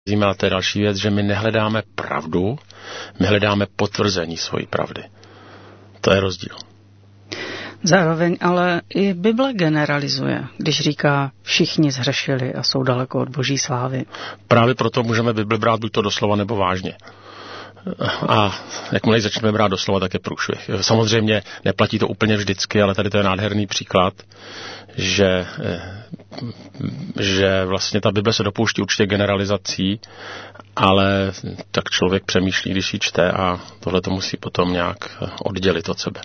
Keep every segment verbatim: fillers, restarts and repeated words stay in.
A to je další věc, že my nehledáme pravdu, my hledáme potvrzení svojí pravdy. To je rozdíl. Zároveň ale i Bible generalizuje, když říká, všichni zhřešili a jsou daleko od boží slávy. Právě proto můžeme Bibli brát buď to doslova nebo vážně. A jakmile ji začneme brát doslova, tak je průšvih. Samozřejmě neplatí to úplně vždycky, ale tady to je nádherný příklad, že, že vlastně ta Bible se dopouští určitě generalizací, ale tak člověk přemýšlí, když ji čte, a tohle to musí potom nějak oddělit od sebe.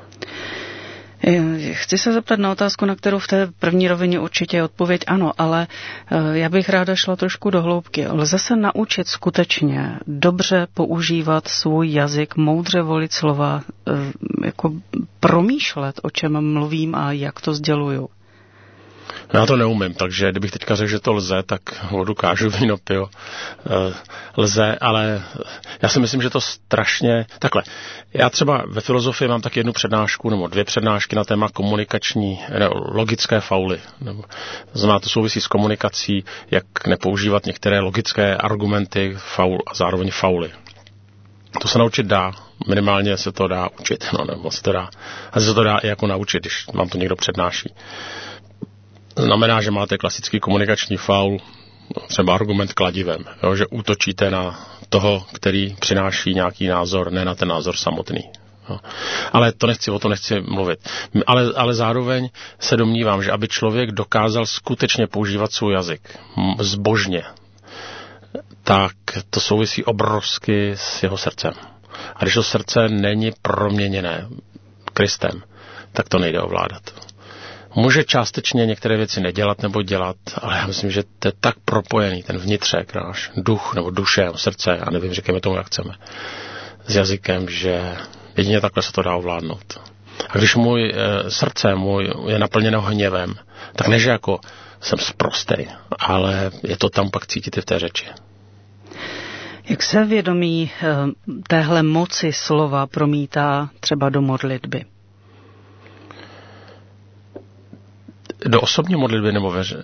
Chci se zeptat na otázku, na kterou v té první rovině určitě je odpověď ano, ale já bych ráda šla trošku do hloubky. Lze se naučit skutečně dobře používat svůj jazyk, moudře volit slova, jako promýšlet, o čem mluvím a jak to sděluju? Já to neumím, takže kdybych teďka řekl, že to lze, tak vodu kážu, víno piju. Lze, ale já si myslím, že to strašně... Takhle, já třeba ve filozofii mám tak jednu přednášku, nebo dvě přednášky na téma komunikační, ne, logické fauly. Nebo, to znamená, to souvisí s komunikací, jak nepoužívat některé logické argumenty faul a zároveň fauly. To se naučit dá, minimálně se to dá učit, no nebo se to dá. A se to dá i jako naučit, když vám to někdo přednáší. Znamená, že máte klasický komunikační faul, třeba argument kladivem, jo, že útočíte na toho, který přináší nějaký názor, ne na ten názor samotný. Jo. Ale to nechci, o to nechci mluvit. Ale, ale zároveň se domnívám, že aby člověk dokázal skutečně používat svůj jazyk zbožně, tak to souvisí obrovsky s jeho srdcem. A když to srdce není proměněné Kristem, tak to nejde ovládat. Může částečně některé věci nedělat nebo dělat, ale já myslím, že to je tak propojený, ten vnitřek, náš duch nebo duše, srdce, a nevím, říkáme tomu, jak chceme, s jazykem, že jedině takhle se to dá ovládnout. A když můj e, srdce můj je naplněno hněvem, tak než jako jsem sprostej, ale je to tam pak cítit i v té řeči. Jak se vědomí e, téhle moci slova promítá třeba do modlitby? Do osobní modlitby nebo veře.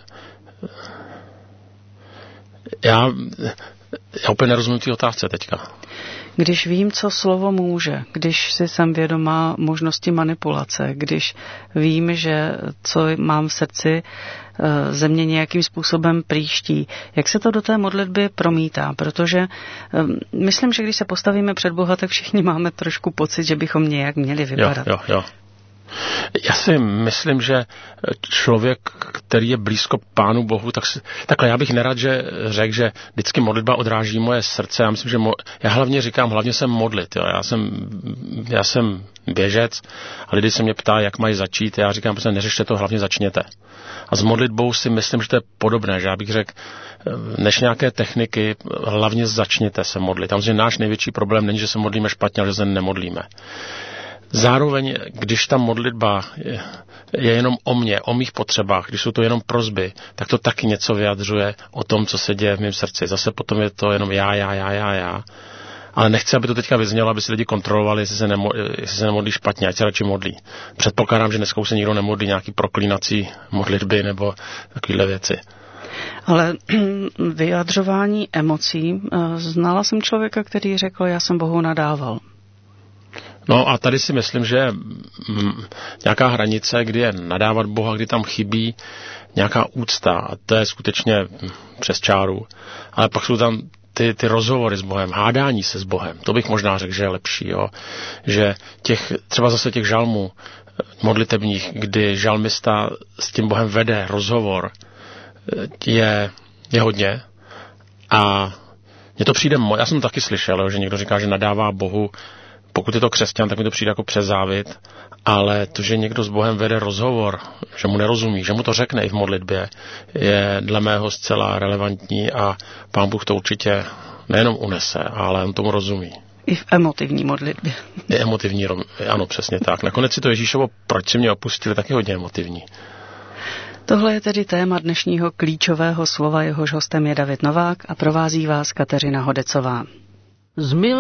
Já, já úplně nerozumím té otázce teďka. Když vím, co slovo může, když si jsem vědomá možnosti manipulace, když vím, že co mám v srdci, ze mě nějakým způsobem příští, jak se to do té modlitby promítá? Protože myslím, že když se postavíme před Boha, tak všichni máme trošku pocit, že bychom nějak měli vypadat. Jo, jo, jo. Já si myslím, že člověk, který je blízko Pánu Bohu, tak si, takhle já bych nerad, že řekl, že vždycky modlitba odráží moje srdce. Já myslím, že mo, já hlavně říkám, hlavně jsem modlit. Jo. Já jsem, já jsem běžec a lidi se mě ptá, jak mají začít. Já říkám, prostě neřešte to, hlavně začněte. A s modlitbou si myslím, že to je podobné, že já bych řekl, než nějaké techniky, hlavně začněte se modlit. Tam, že náš největší problém není, že se modlíme špatně, ale že se nemodlíme. Zároveň, když ta modlitba je, je jenom o mně, o mých potřebách, když jsou to jenom prosby, tak to taky něco vyjadřuje o tom, co se děje v mém srdci. Zase potom je to jenom já, já, já, já, já. Ale nechci, aby to teďka vyznělo, aby si lidi kontrolovali, jestli se, nemo, jestli se nemodlí špatně, ať se radši modlí. Předpokládám, že dneska už se nikdo nemodlí nějaký proklínací modlitby nebo takovéhle věci. Ale vyjadřování emocí, znala jsem člověka, který řekl, já jsem Bohu nadával. No a tady si myslím, že mm, nějaká hranice, kdy je nadávat Boha, kdy tam chybí nějaká úcta, a to je skutečně přes čáru. Ale pak jsou tam ty, ty rozhovory s Bohem, hádání se s Bohem. To bych možná řekl, že je lepší. Jo? Že těch, třeba zase těch žalmů modlitebních, kdy žalmista s tím Bohem vede rozhovor, je, je hodně. A mně to přijde, já jsem to taky slyšel, jo, že někdo říká, že nadává Bohu. Pokud je to křesťan, tak mi to přijde jako přes závit, ale to, že někdo s Bohem vede rozhovor, že mu nerozumí, že mu to řekne i v modlitbě, je dle mého zcela relevantní a Pán Bůh to určitě nejenom unese, ale on tomu rozumí. I v emotivní modlitbě. I emotivní, ano, přesně tak. Nakonec si to Ježíšovo, proč si mě opustili, taky hodně emotivní. Tohle je tedy téma dnešního klíčového slova, jehož hostem je David Novák a provází vás Kateřina Hodecová.